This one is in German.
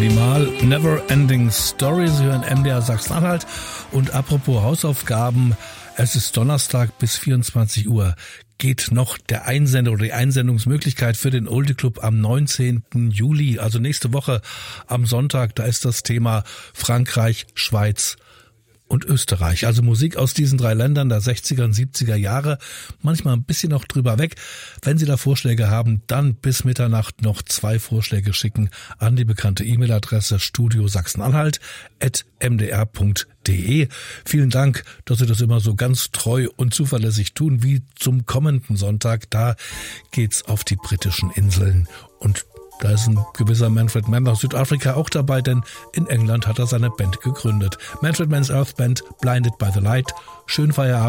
Limahl, Never Ending Story. Sie hören MDR Sachsen-Anhalt. Und apropos Hausaufgaben, es ist Donnerstag bis 24 Uhr. Geht noch der Einsender oder die Einsendungsmöglichkeit für den Oldie Club am 19. Juli, also nächste Woche am Sonntag. Da ist das Thema Frankreich, Schweiz und Österreich. Also Musik aus diesen 3 Ländern der 60er und 70er Jahre. Manchmal ein bisschen noch drüber weg. Wenn Sie da Vorschläge haben, dann bis Mitternacht noch 2 Vorschläge schicken an die bekannte E-Mail-Adresse studiosachsenanhalt@mdr.de. Vielen Dank, dass Sie das immer so ganz treu und zuverlässig tun, wie zum kommenden Sonntag. Da geht's auf die britischen Inseln und da ist ein gewisser Manfred Mann aus Südafrika auch dabei, denn in England hat er seine Band gegründet. Manfred Mann's Earth Band, Blinded by the Light. Schönen Feierabend.